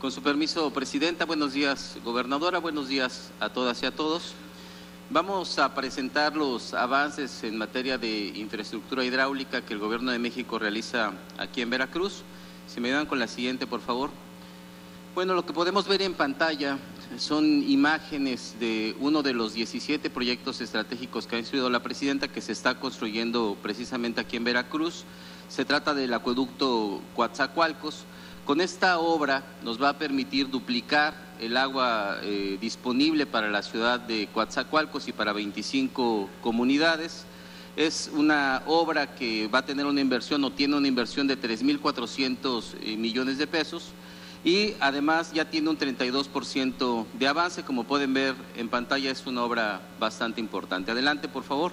Con su permiso, Presidenta, buenos días, Gobernadora, buenos días a todas y a todos. Vamos a presentar los avances en materia de infraestructura hidráulica que el Gobierno de México realiza aquí en Veracruz. Si me ayudan con la siguiente, por favor. Bueno, lo que podemos ver en pantalla son imágenes de uno de los 17 proyectos estratégicos que ha instruido la Presidenta que se está construyendo precisamente aquí en Veracruz. Se trata del acueducto Coatzacoalcos. Con esta obra nos va a permitir duplicar el agua disponible para la ciudad de Coatzacoalcos y para 25 comunidades. Es una obra que va a tener una inversión o tiene una inversión de 3.400 millones de pesos y además ya tiene un 32% de avance. Como pueden ver en pantalla, es una obra bastante importante. Adelante, por favor.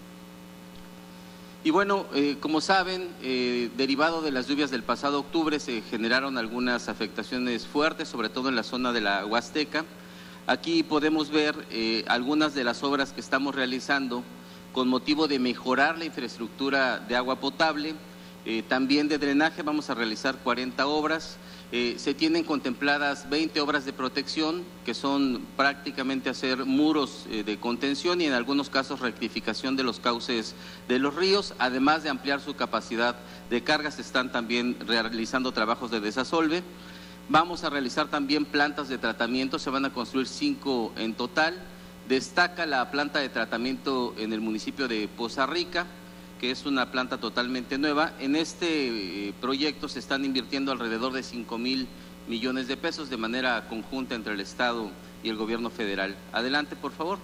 Y bueno, como saben, derivado de las lluvias del pasado octubre se generaron algunas afectaciones fuertes, sobre todo en la zona de la Huasteca. Aquí podemos ver algunas de las obras que estamos realizando con motivo de mejorar la infraestructura de agua potable, también de drenaje. Vamos a realizar 40 obras. Se tienen contempladas 20 obras de protección, que son prácticamente hacer muros de contención y en algunos casos rectificación de los cauces de los ríos, además de ampliar su capacidad de carga. Se están también realizando trabajos de desasolve. Vamos a realizar también plantas de tratamiento, se van a construir 5 en total. Destaca la planta de tratamiento en el municipio de Poza Rica, que es una planta totalmente nueva. En este proyecto se están invirtiendo alrededor de 5,000 millones de pesos de manera conjunta entre el Estado y el Gobierno federal. Adelante, por favor.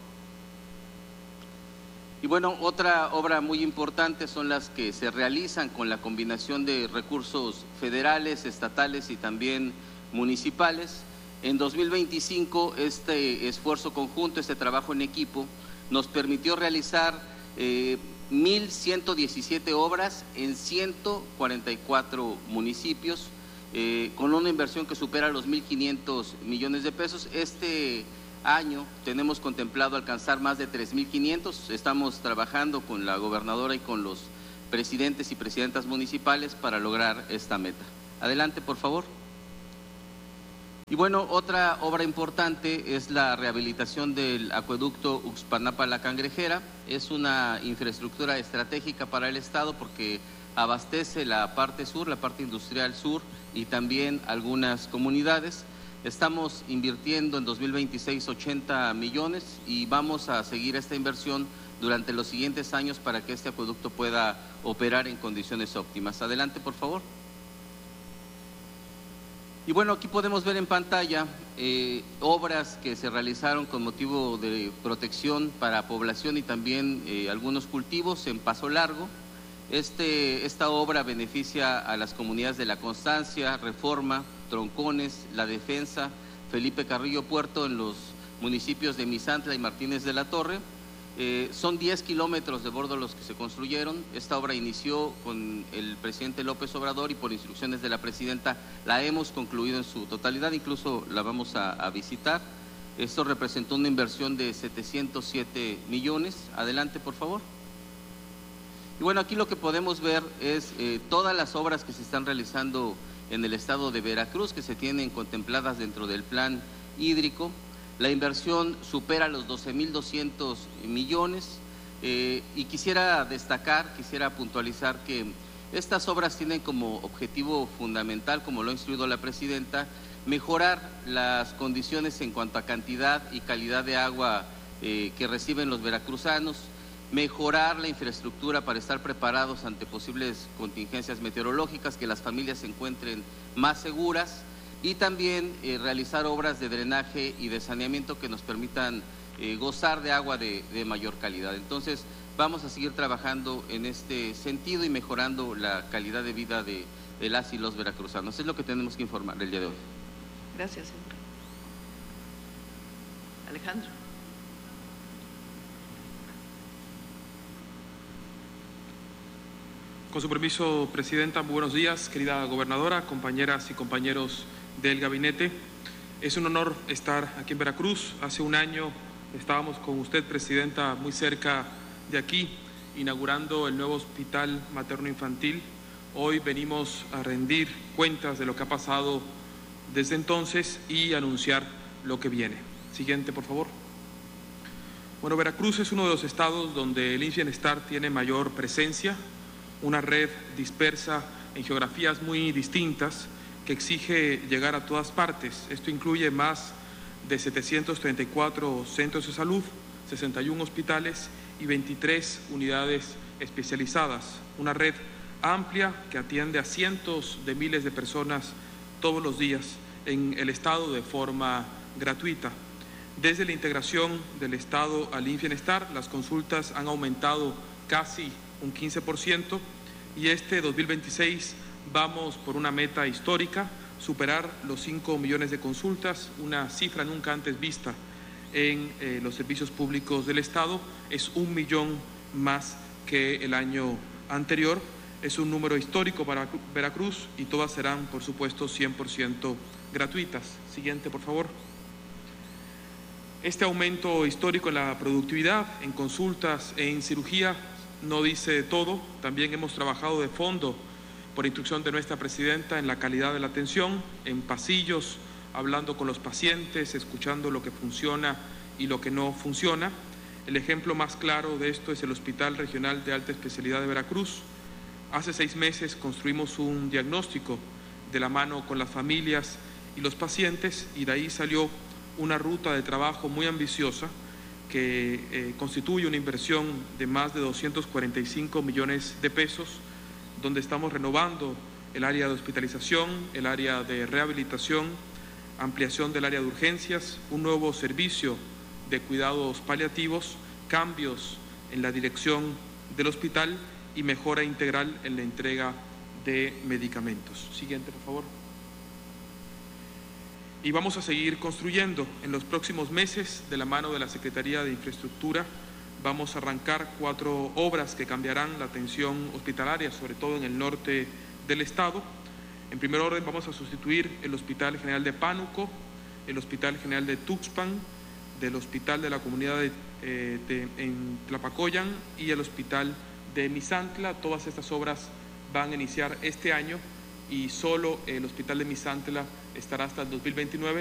Y bueno, otra obra muy importante son las que se realizan con la combinación de recursos federales, estatales y también municipales. En 2025 este esfuerzo conjunto, este trabajo en equipo, nos permitió realizar 1,117 obras en 144 municipios, con una inversión que supera los 1,500 millones de pesos. Este año tenemos contemplado alcanzar más de 3,500. Estamos trabajando con la gobernadora y con los presidentes y presidentas municipales para lograr esta meta. Adelante, por favor. Y bueno, otra obra importante es la rehabilitación del acueducto Uxpanapa-La Cangrejera. Es una infraestructura estratégica para el Estado porque abastece la parte sur, la parte industrial sur y también algunas comunidades. Estamos invirtiendo en 2026 80 millones y vamos a seguir esta inversión durante los siguientes años para que este acueducto pueda operar en condiciones óptimas. Adelante, por favor. Y bueno, aquí podemos ver en pantalla obras que se realizaron con motivo de protección para población y también algunos cultivos en Paso Largo. Esta obra beneficia a las comunidades de La Constancia, Reforma, Troncones, La Defensa, Felipe Carrillo Puerto en los municipios de Misantla y Martínez de la Torre. Son 10 kilómetros de bordo los que se construyeron. Esta obra inició con el presidente López Obrador y por instrucciones de la Presidenta la hemos concluido en su totalidad, incluso la vamos a visitar. Esto representó una inversión de 707 millones. Adelante, por favor. Y bueno, aquí lo que podemos ver es todas las obras que se están realizando en el estado de Veracruz, que se tienen contempladas dentro del plan hídrico. La inversión supera los 12,200 millones y quisiera puntualizar que estas obras tienen como objetivo fundamental, como lo ha instruido la Presidenta, mejorar las condiciones en cuanto a cantidad y calidad de agua que reciben los veracruzanos, mejorar la infraestructura para estar preparados ante posibles contingencias meteorológicas, que las familias se encuentren más seguras, y también realizar obras de drenaje y de saneamiento que nos permitan gozar de agua de mayor calidad. Entonces, vamos a seguir trabajando en este sentido y mejorando la calidad de vida de las y los veracruzanos. Es lo que tenemos que informar el día de hoy. Gracias, señor. Alejandro. Con su permiso, Presidenta, muy buenos días, querida gobernadora, compañeras y compañeros del gabinete. Es un honor estar aquí en Veracruz. Hace un año estábamos con usted, Presidenta, muy cerca de aquí, inaugurando el nuevo hospital materno-infantil. Hoy venimos a rendir cuentas de lo que ha pasado desde entonces y anunciar lo que viene. Siguiente, por favor. Bueno, Veracruz es uno de los estados donde el IMSS Bienestar tiene mayor presencia, una red dispersa en geografías muy distintas que exige llegar a todas partes. Esto incluye más de 734 centros de salud, 61 hospitales y 23 unidades especializadas. Una red amplia que atiende a cientos de miles de personas todos los días en el estado de forma gratuita. Desde la integración del Estado al IMSS Bienestar, las consultas han aumentado casi un 15% y este 2026 vamos por una meta histórica, superar los 5 millones de consultas, una cifra nunca antes vista en los servicios públicos del Estado. Es 1 millón más que el año anterior. Es un número histórico para Veracruz y todas serán, por supuesto, 100% gratuitas. Siguiente, por favor. Este aumento histórico en la productividad, en consultas, en cirugía, no dice todo. También hemos trabajado de fondo, por instrucción de nuestra presidenta, en la calidad de la atención, en pasillos, hablando con los pacientes, escuchando lo que funciona y lo que no funciona. El ejemplo más claro de esto es el Hospital Regional de Alta Especialidad de Veracruz. Hace 6 meses construimos un diagnóstico de la mano con las familias y los pacientes y de ahí salió una ruta de trabajo muy ambiciosa que constituye una inversión de más de 245 millones de pesos, donde estamos renovando el área de hospitalización, el área de rehabilitación, ampliación del área de urgencias, un nuevo servicio de cuidados paliativos, cambios en la dirección del hospital y mejora integral en la entrega de medicamentos. Siguiente, por favor. Y vamos a seguir construyendo. En los próximos meses, de la mano de la Secretaría de Infraestructura, vamos a arrancar 4 obras que cambiarán la atención hospitalaria, sobre todo en el norte del estado. En primer orden, vamos a sustituir el Hospital General de Pánuco, el Hospital General de Tuxpan, del Hospital de la Comunidad en Tlapacoyan y el Hospital de Misantla. Todas estas obras van a iniciar este año y solo el Hospital de Misantla estará hasta el 2029